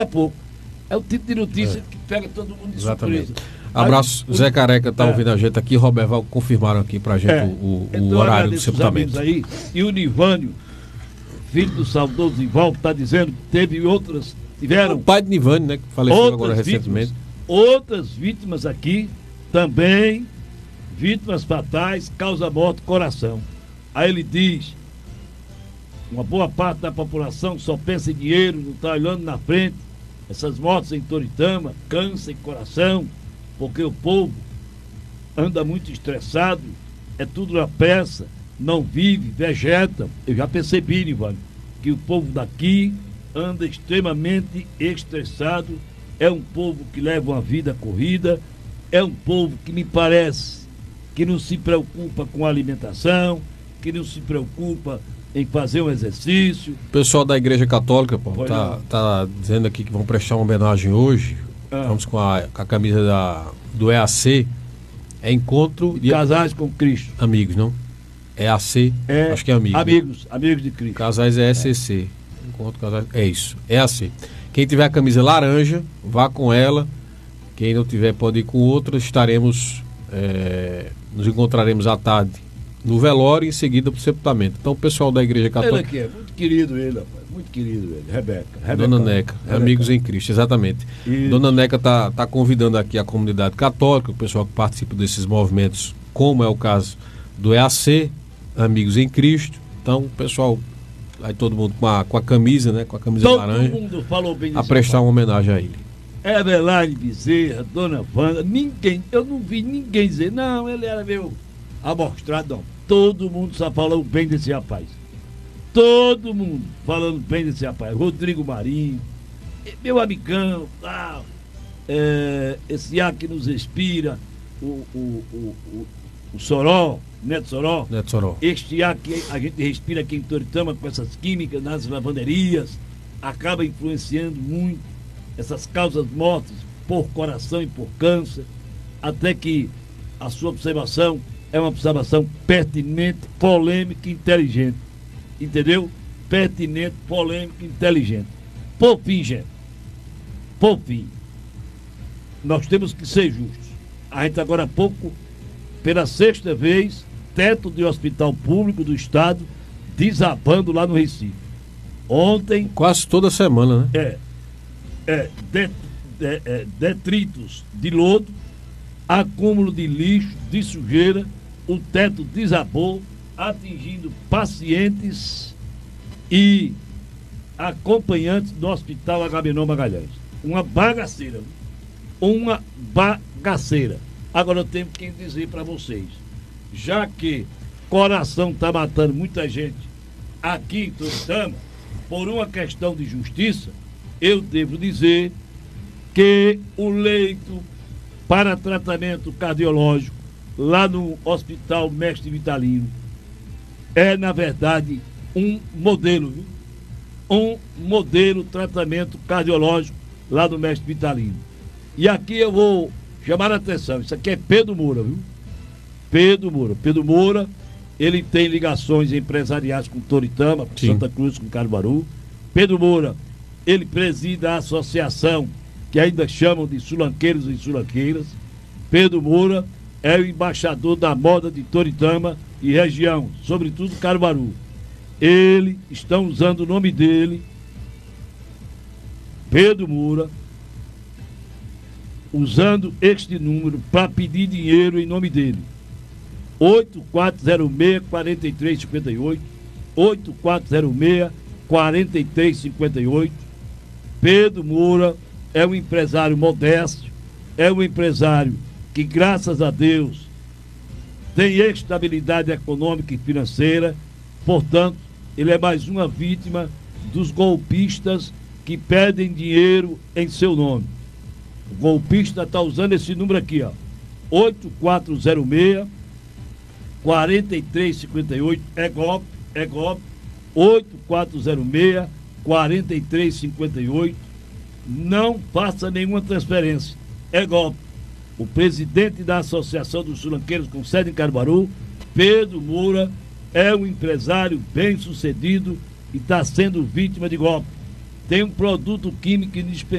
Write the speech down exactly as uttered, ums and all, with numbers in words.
é pouco. É o tipo de notícia é. que pega todo mundo de Exatamente. surpresa. Abraço, aí, Zé o, Careca tá é, ouvindo a gente aqui, Roberval confirmaram aqui pra gente é, o, o, então o horário do sepultamento. Aí, e o Nivânio, filho do saudoso Ivaldo, está dizendo que teve outras, tiveram... O pai de Nivânio, né, que faleceu agora recentemente. Vítimas, outras vítimas aqui, também, vítimas fatais, causa-morte, coração. Aí ele diz, uma boa parte da população só pensa em dinheiro, não está olhando na frente, essas mortes em Toritama, câncer, coração, porque o povo anda muito estressado, é tudo na pressa, não vive, vegeta. Eu já percebi, Nivânio, que o povo daqui anda extremamente estressado, é um povo que leva uma vida corrida, é um povo que me parece que não se preocupa com a alimentação, que não se preocupa em fazer um exercício. O pessoal da Igreja Católica, pô, tá, tá dizendo aqui que vão prestar uma homenagem hoje. Ah. Vamos com a, com a camisa da, do E A C. É encontro de casais com Cristo. Amigos, não? E A C, é, acho que é amigos. Amigos, né? Amigos de Cristo. Casais é E C C. É. Encontro casais, é isso, E A C. Quem tiver a camisa laranja, vá com ela. Quem não tiver pode ir com outra. Estaremos, é, nos encontraremos à tarde no velório e em seguida para o sepultamento. Então o pessoal da Igreja Católica... Ele aqui é muito querido ele, rapaz. Muito querido ele. Rebeca. Rebeca Dona Neca, Rebeca. Amigos em Cristo, exatamente. Isso. Dona Neca está tá convidando aqui a comunidade católica, o pessoal que participa desses movimentos, como é o caso do E A C, Amigos em Cristo. Então o pessoal, aí todo mundo com a, com a camisa, né? Com a camisa todo laranja. Todo mundo falou bem a prestar pai. Uma homenagem a ele. Everline Bezerra, Dona Wanda, ninguém, eu não vi ninguém dizer, não, ele era meu amostrado, não. Todo mundo só falou bem desse rapaz. Todo mundo falando bem desse rapaz. Rodrigo Marinho, meu amigão, tal. É, esse ar que nos inspira, o, o, o, o, o Soró, Neto Soró. Neto Soró. Este ar que a gente respira aqui em Toritama com essas químicas nas lavanderias, acaba influenciando muito essas causas mortes por coração e por câncer, até que a sua observação é uma observação pertinente, polêmica e inteligente. Entendeu? Pertinente, polêmica e inteligente. Por fim, gente, por fim, nós temos que ser justos. A gente agora há pouco, pela sexta vez, teto de hospital público do estado desabando lá no Recife. Ontem... Quase toda semana, né? É. É, de, de, é, detritos de lodo, acúmulo de lixo, de sujeira, o teto desabou, atingindo pacientes e acompanhantes do Hospital Agamenon Magalhães. Uma bagaceira, uma bagaceira. Agora eu tenho que dizer para vocês, já que coração está matando muita gente aqui em Toritama, por uma questão de justiça, eu devo dizer que o leito para tratamento cardiológico lá no Hospital Mestre Vitalino é, na verdade, um modelo, viu? Um modelo de tratamento cardiológico lá no Mestre Vitalino. E aqui eu vou chamar a atenção, isso aqui é Pedro Moura, viu? Pedro Moura. Pedro Moura, ele tem ligações empresariais com Toritama, com Sim. Santa Cruz, com Caruaru. Pedro Moura, ele preside a associação que ainda chamam de sulanqueiros e sulanqueiras. Pedro Moura é o embaixador da moda de Toritama e região, sobretudo Caruaru. Ele, estão usando o nome dele, Pedro Moura, usando este número para pedir dinheiro em nome dele. oito quatro zero seis, quatro três cinco oito, oito quatro zero seis, quatro três cinco oito. Pedro Moura é um empresário modesto, é um empresário que, graças a Deus, tem estabilidade econômica e financeira. Portanto, ele é mais uma vítima dos golpistas que pedem dinheiro em seu nome. O golpista está usando esse número aqui, ó, oito quatro zero seis, quatro três cinco oito, é golpe, é golpe, oito quatro zero seis, quatro três cinco oito, não faça nenhuma transferência, é golpe. O presidente da Associação dos Sulanqueiros com sede em Caruaru, Pedro Moura, é um empresário bem sucedido e está sendo vítima de golpe. tem um produto químico indispensável